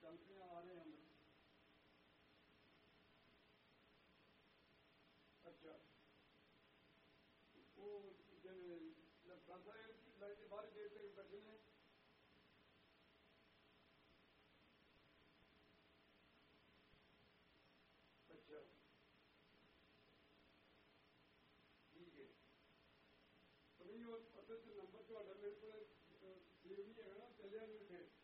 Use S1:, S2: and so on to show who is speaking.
S1: चलते आ रहे हैं हम। अच्छा वो बाहर देर तक बैठे हैं। अच्छा ठीक है तो नहीं वो पता नंबर तो मेरे को सेव नहीं है ना, चलिया नहीं थे।